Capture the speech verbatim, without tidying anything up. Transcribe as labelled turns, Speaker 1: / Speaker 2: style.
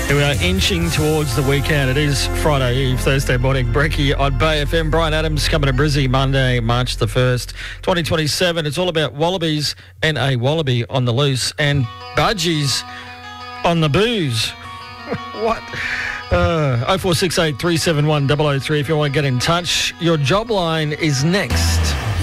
Speaker 1: We are inching towards the weekend. It is Friday Eve, Thursday morning. Brekkie on Bay F M. Brian Adams coming to Brizzy Monday, March the first, twenty twenty-seven. It's all about wallabies and a wallaby on the loose and budgies on the booze. What? Uh, oh four six eight, three seven one, double oh three if you want to get in touch. Your job line is next.